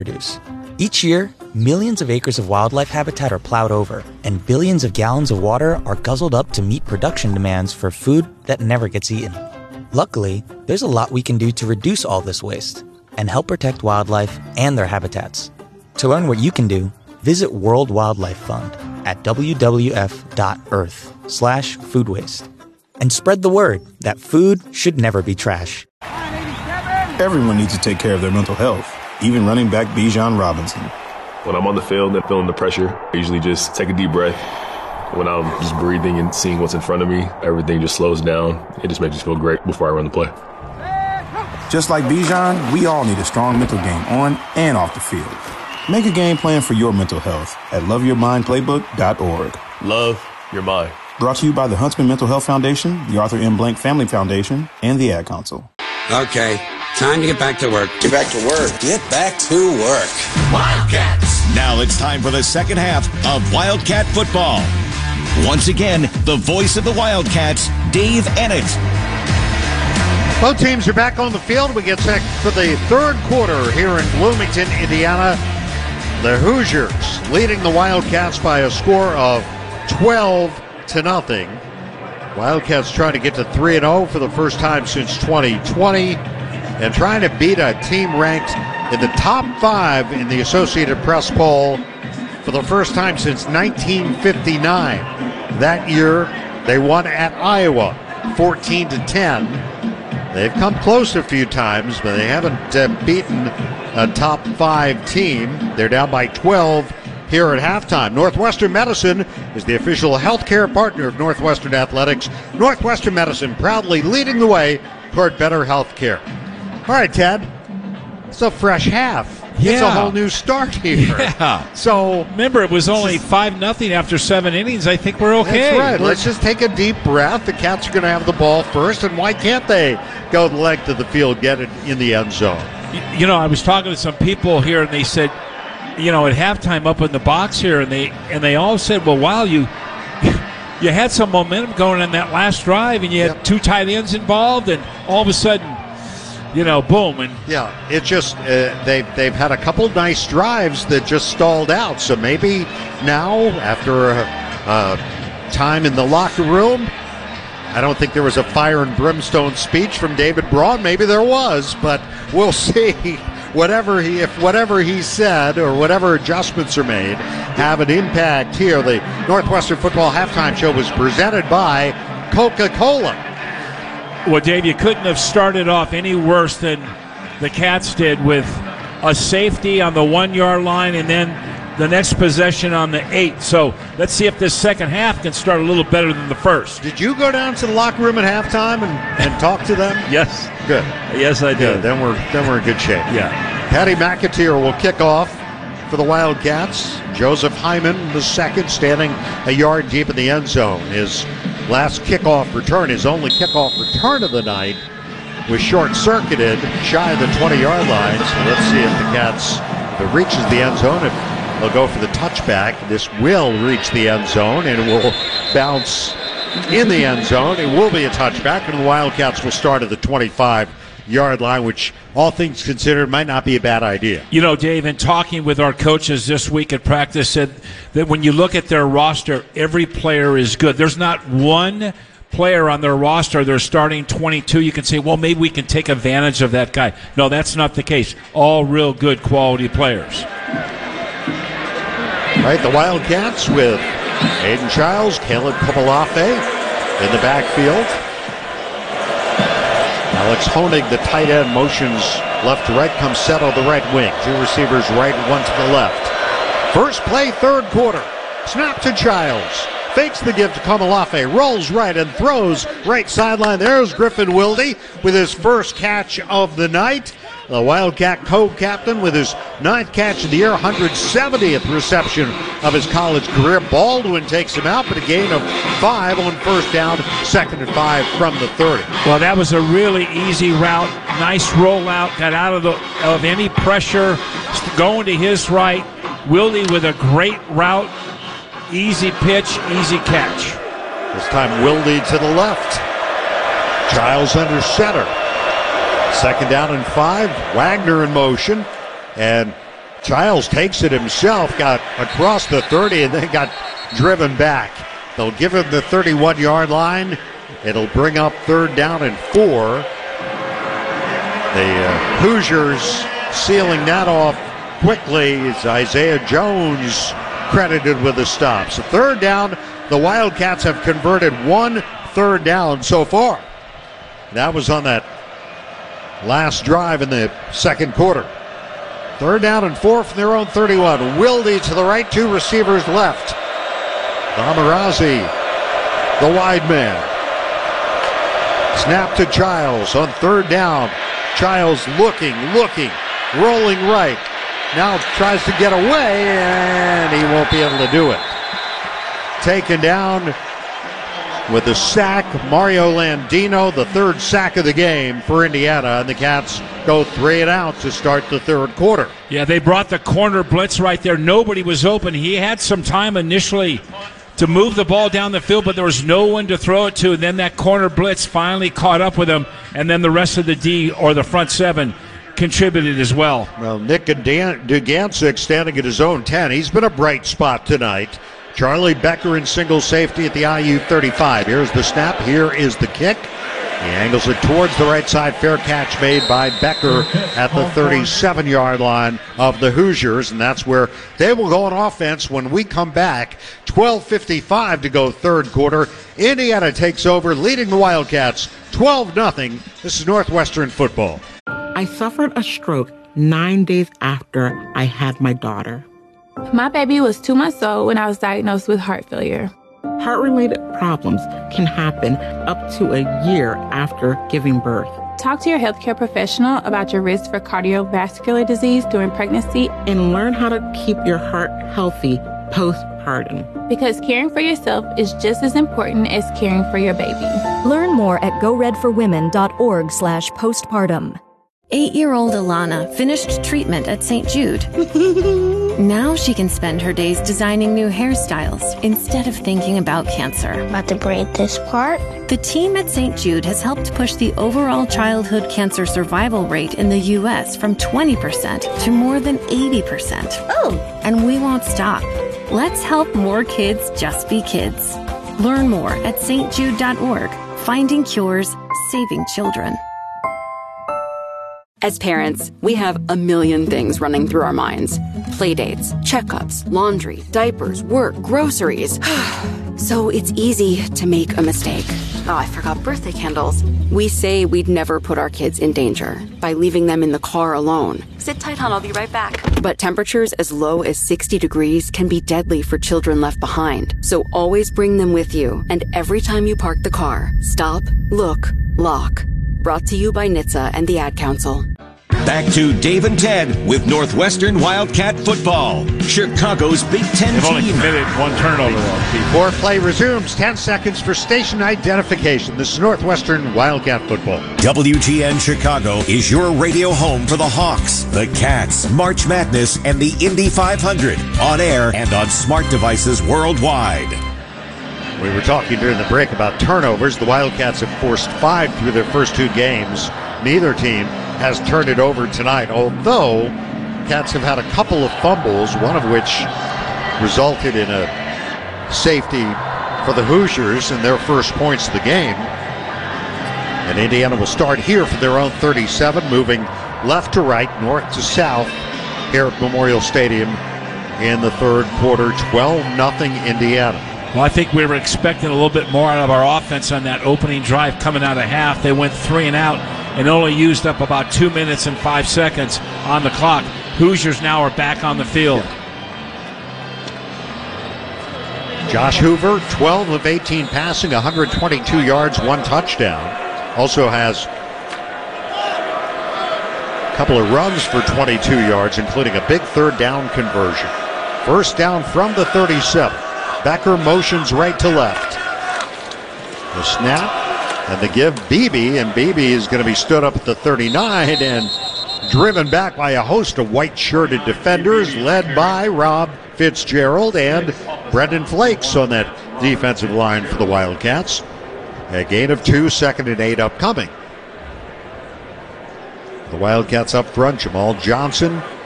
produce. Each year, millions of acres of wildlife habitat are plowed over, and billions of gallons of water are guzzled up to meet production demands for food that never gets eaten. Luckily, there's a lot we can do to reduce all this waste and help protect wildlife and their habitats. To learn what you can do, visit World Wildlife Fund at wwf.earth/food waste. And spread the word that food should never be trash. Everyone needs to take care of their mental health, even running back Bijan Robinson. When I'm on the field and feeling the pressure, I usually just take a deep breath. When I'm just breathing and seeing what's in front of me, everything just slows down. It just makes me feel great before I run the play. Just like Bijan, we all need a strong mental game on and off the field. Make a game plan for your mental health at loveyourmindplaybook.org. Love your mind. Brought to you by the Huntsman Mental Health Foundation, the Arthur M. Blank Family Foundation, and the Ad Council. Okay, time to get back to work. Get back to work. Get back to work. Wildcats! Now it's time for the second half of Wildcat football. Once again, the voice of the Wildcats, Dave Ennett. Both teams are back on the field. We get set for the third quarter here in Bloomington, Indiana. The Hoosiers leading the Wildcats by a score of 12-0. Wildcats trying to get to 3-0 for the first time since 2020 and trying to beat a team ranked in the top 5 in the Associated Press poll for the first time since 1959. That year, they won at Iowa 14-10. They've come close a few times, but they haven't beaten a top 5 team. They're down by 12 here at halftime. Northwestern Medicine is the official healthcare partner of Northwestern Athletics. Northwestern Medicine proudly leading the way toward better healthcare. All right, Ted. It's a fresh half. Yeah. It's a whole new start here. Yeah. So remember, it was only 5-0 after 7 innings. I think we're okay. That's right. Let's just take a deep breath. The Cats are going to have the ball first, and why can't they go the length of the field, get it in the end zone? You know, I was talking to some people here, and they said, you know, at halftime up in the box here, and they all said, well, wow, you had some momentum going in that last drive, and you had 2 tight ends involved, and all of a sudden, you know, boom. And yeah, it just they've had a couple nice drives that just stalled out. So maybe now, after time in the locker room, I don't think there was a fire and brimstone speech from David Braun. Maybe there was, but we'll see. Whatever he said or whatever adjustments are made have an impact here. The Northwestern Football Halftime Show was presented by Coca-Cola. Well, Dave, you couldn't have started off any worse than the Cats did with a safety on the 1-yard line and then the next possession on the 8. So let's see if this second half can start a little better than the first. Did you go down to the locker room at halftime and talk to them? Yes. Good. Yes, I did. Good. Then we're in good shape. Yeah. Patty McAteer will kick off for the Wildcats. Joseph Hyman, the second, standing a yard deep in the end zone. His last kickoff return, his only kickoff return of the night, was short-circuited shy of the 20-yard line. So let's see if the Cats, if it reaches the end zone, if they'll go for the touchback. This will reach the end zone, and it will bounce in the end zone. It will be a touchback, and the Wildcats will start at the 25-yard line, which, all things considered, might not be a bad idea. You know, Dave, in talking with our coaches this week at practice, said that when you look at their roster, every player is good. There's not one player on their roster, they're starting 22. You can say, well, maybe we can take advantage of that guy. No, that's not the case. All real good quality players. All right, the Wildcats with Aiden Childs, Caleb Kopalafe in the backfield. Alex Honig, the tight end, motions left to right, comes set on the right wing. 2 receivers right, 1 to the left. First play, third quarter. Snap to Childs. Fakes the give to Komalafe, rolls right and throws right sideline. There's Griffin Wilde with his first catch of the night. The Wildcat co-captain with his 9th catch of the year, 170th reception of his college career. Baldwin takes him out, but a gain of 5 on first down, 2nd and 5 from the 30. Well, that was a really easy route. Nice rollout, got out of any pressure, going to his right. Wilde with a great route. Easy pitch, easy catch. This time Wilde to the left. Giles under center. 2nd down and 5. Wagner in motion. And Childs takes it himself, got across the 30 and then got driven back. They'll give him the 31-yard line. It'll bring up 3rd down and 4. The Hoosiers sealing that off quickly is Isaiah Jones credited with the stop. So 3rd down, the Wildcats have converted 1 3rd down so far. That was on that last drive in the second quarter. 3rd down and 4 from their own 31. Wilde to the right, 2 receivers left. Amarazi, the wide man. Snap to Childs on 3rd down. Childs looking, rolling right. Now tries to get away, and he won't be able to do it. Taken down with the sack, Mario Landino, the 3rd sack of the game for Indiana, and the Cats go 3 and out to start the 3rd quarter. Yeah, they brought the corner blitz right there. Nobody was open. He had some time initially to move the ball down the field, but there was no one to throw it to. And then that corner blitz finally caught up with him, and then the rest of the D, or the front 7, contributed as well. Well, Nick Dugancic standing at his own 10. He's been a bright spot tonight. Charlie Becker in single safety at the IU 35. Here's the snap. Here is the kick. He angles it towards the right side. Fair catch made by Becker at the 37-yard line of the Hoosiers, and that's where they will go on offense when we come back. 12:55 to go 3rd quarter. Indiana takes over, leading the Wildcats 12-0. This is Northwestern football. I suffered a stroke 9 days after I had my daughter. My baby was 2 months old when I was diagnosed with heart failure. Heart-related problems can happen up to a year after giving birth. Talk to your healthcare professional about your risk for cardiovascular disease during pregnancy and learn how to keep your heart healthy postpartum. Because caring for yourself is just as important as caring for your baby. Learn more at goredforwomen.org/postpartum. 8-year-old Alana finished treatment at St. Jude. Now she can spend her days designing new hairstyles instead of thinking about cancer. About to braid this part. The team at St. Jude has helped push the overall childhood cancer survival rate in the U.S. from 20% to more than 80%. Oh! And we won't stop. Let's help more kids just be kids. Learn more at stjude.org. Finding cures, saving children. As parents, we have a million things running through our minds. Playdates, checkups, laundry, diapers, work, groceries. So it's easy to make a mistake. Oh, I forgot birthday candles. We say we'd never put our kids in danger by leaving them in the car alone. Sit tight, hon, I'll be right back. But temperatures as low as 60 degrees can be deadly for children left behind. So always bring them with you. And every time you park the car, stop, look, lock. Brought to you by NHTSA and the Ad Council. Back to Dave and Ted with Northwestern Wildcat football, Chicago's Big Ten They've team. only committed 1 turnover. Before play resumes, 10 seconds for station identification. This is Northwestern Wildcat football. WGN Chicago is your radio home for the Hawks, the Cats, March Madness, and the Indy 500. On air and on smart devices worldwide. We were talking during the break about turnovers. The Wildcats have forced 5 through their first 2 games. Neither team has turned it over tonight, although Cats have had a couple of fumbles, one of which resulted in a safety for the Hoosiers and their first points of the game. And Indiana will start here for their own 37, moving left to right, north to south here at Memorial Stadium in the 3rd quarter. 12-0 Indiana. Well, I think we were expecting a little bit more out of our offense on that opening drive coming out of half. They went 3 and out and only used up about 2 minutes and 5 seconds on the clock. Hoosiers now are back on the field. Josh Hoover, 12 of 18 passing, 122 yards, 1 touchdown. Also has a couple of runs for 22 yards, including a big 3rd down conversion. First down from the 37. Becker motions right to left. The snap and the give, Beebe, and Beebe is going to be stood up at the 39 and driven back by a host of white-shirted defenders led by Rob Fitzgerald and Brendan Flakes on that defensive line for the Wildcats. A gain of 2, 2nd and 8 upcoming. The Wildcats up front, Jamal Johnson,